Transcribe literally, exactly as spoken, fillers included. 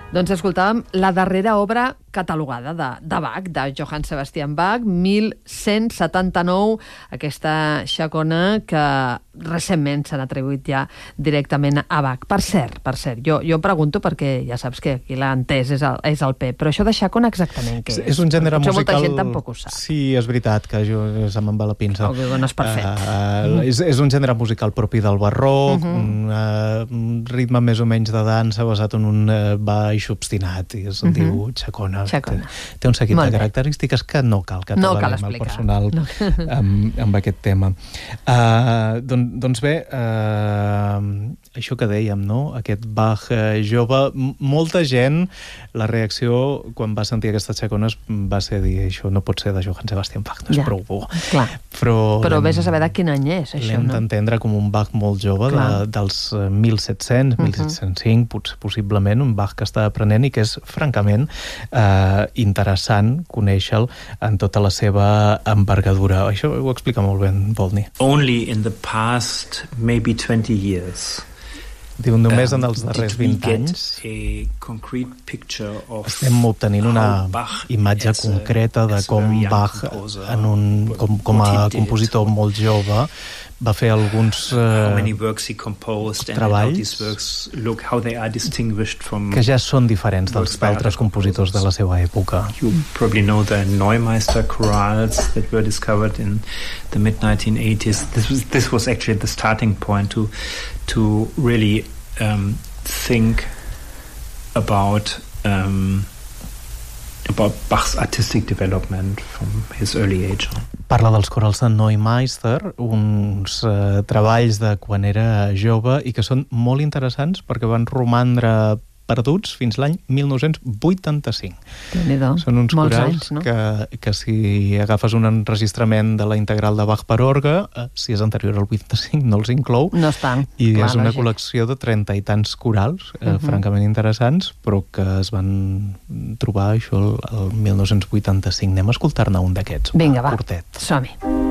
Doncs escoltàvem la darrera obra catalogada de, de Bach, de Johann Sebastian Bach, mil cent setanta-nou, aquesta xacona que recentment s'han atribuït ja directament a Bach. Per cert, per cert, jo, jo em pregunto perquè ja saps que aquí l'ha entès és el, és el Pep, però això de xacona exactament què és? És un gènere Potser musical... molta gent tampoc ho sap. Sí, és veritat, que jo se me'n va la pinça. Oh, no és perfecte. Uh, és, és un gènere musical propi del barroc, uh-huh. un, uh, un ritme més o menys de dansa basat en un uh, baix obstinat, i es uh-huh. diu xacona. Xacona. Té, té un seguit de característiques que no cal que no treballem al personal no. amb, amb aquest tema. Uh, doncs, doncs bé, uh, això que dèiem, no? Aquest Bach uh, jove, molta gent, la reacció quan va sentir aquestes xacones va ser dir, això no pot ser de Johann Sebastian Bach, no és ja. prou bo. Clar. Però, però vés a saber de quin any és, això, l'hem no? d'entendre com un Bach molt jove, de, dels mil set-cents, mil set-cents cinc, uh-huh. possiblement, un Bach que està aprenent i que és, francament, eh, interessant conèixer-lo en tota la seva envergadura. Això ho explica molt bé en Volny. Only in the past, maybe twenty years. Diu, només en els darrers vint anys estem obtenint una imatge concreta de com Bach, en un, com, com a compositor molt jove, va fer alguns uh, treballs que ja són diferents dels altres compositors de la seva època. You probably know the Neumeister chorales that were discovered in the mid nineteen eighties. This was, this was actually the starting point to, to really um, think about um, about Bach's artistic development from his early age on. Parla dels corals de Neumeister, uns uh, treballs de quan era jove i que són molt interessants perquè van romandre perduts fins l'any mil nou-cents vuitanta-cinc. Són uns molts corals anys, no? que, que si agafes un enregistrament de la integral de Bach per orgue, eh, si és anterior al vuitanta-cinc no els inclou. No estan. I clar, és una lògic. Col·lecció de trenta i tants corals, eh, uh-huh. francament interessants, però que es van trobar això el, el mil nou-cents vuitanta-cinc. Anem a escoltar-ne un d'aquests. Vinga, va, curtet. som-hi.